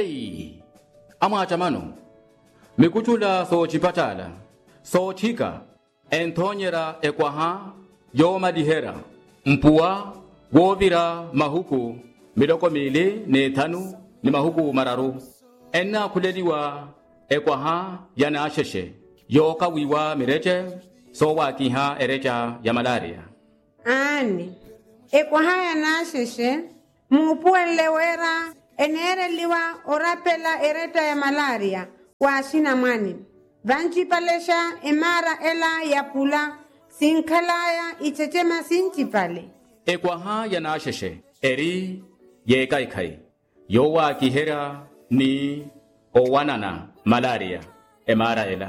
Ei, ama chamano. Mikuchula so chipatala. So chika. Entonyera ekwaha. Yo madihera. Mpua. Wovira mahuku. Midoko mili ni tanu. Ni mahuku mararu. Enna kuleliwa ekwaha yana asheshe. Yo kawiwa mireche. So wakiha erecha ya malaria. Ani. Ekwaha yana asheshe. Mupuelewera. Enere liwa orapela ereta ya malaria wa asina mwani. Vanchi palesha emara ela ya pula sinkalaya itetema sinchi pale. Ekwaha ya nasheshe eri ye kaikai. Yowa kihera ni owanana malaria emara ela.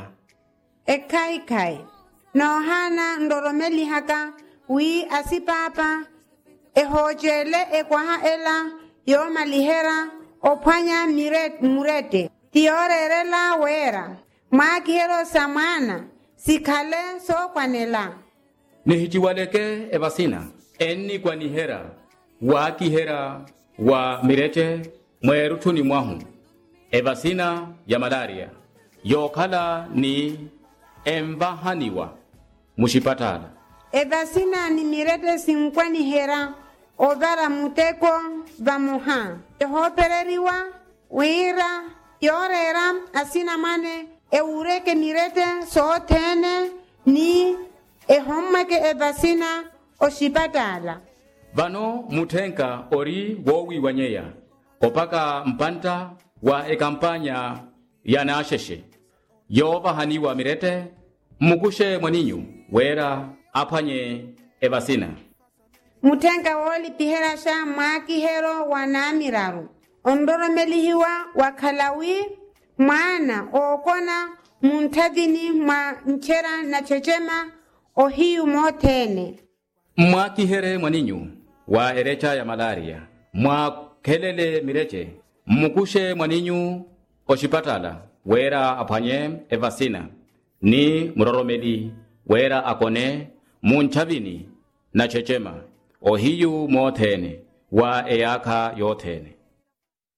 Ekaikai. Nohana ndoromeli haka wi asipapa ehojele ekwaha ela yo malihera opanya murete tiorerela wera makihero samana sikale so kwanela nihichiwaleke evasina enni kwanihera wa kihera wa mirete mwerutuni mwahu evasina ya malaria yokhala ni emvahaniwa mushipatala evasina ni mirete sinkwani hera ovara muteko vamuha. Yehopereriwa, wira, yorera, asina mane, eureke mirete, sootene, ni, ehomake evasina, oshipatala. Vano mutenka ori wowi wanyeya. Opaka mpanta wa ekampanya ya nasheshe. Yova haniwa mirete, mukushe mwaninyu, wera, apanye evasina. Mutenga woli pihera sha makihero wanamiraru. Ondoro melihiwa wakalawi maana okona muntadhini ma nchera na chechema ohiyu motene. Mwakihere mwaninyu wa erecha ya malaria. Mwakelele mireche. Mukushe mwaninyu oshipatala. Wera apanye evasina. Ni muroromeli. Wera akone munchavini na chechema. Ohiyu motene wa eyaka yotene.